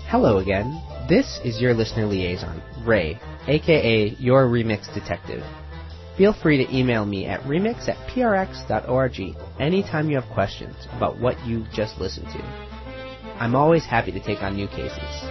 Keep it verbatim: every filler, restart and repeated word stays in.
Hello again. This is your listener liaison, Ray, aka your Remix Detective. Feel free to email me at remix at p r x dot org anytime you have questions about what you just listened to. I'm always happy to take on new cases.